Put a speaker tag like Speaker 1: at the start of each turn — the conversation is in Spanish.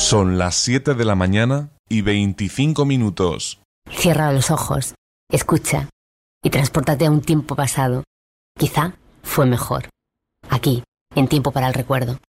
Speaker 1: Son las 7 de la mañana y 25 minutos.
Speaker 2: Cierra los ojos, escucha y transpórtate a un tiempo pasado. Quizá fue mejor. Aquí, en Tiempo para el Recuerdo.